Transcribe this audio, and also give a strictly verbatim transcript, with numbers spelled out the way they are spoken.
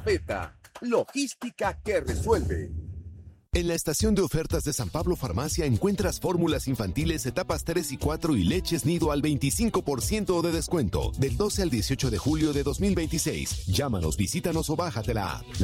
Estafeta, logística que resuelve. En la estación de ofertas de San Pablo Farmacia encuentras fórmulas infantiles etapas tres y cuatro y leches nido al veinticinco por ciento de descuento del doce al dieciocho de julio de dos mil veintiséis. Llámanos, visítanos o bájate la app.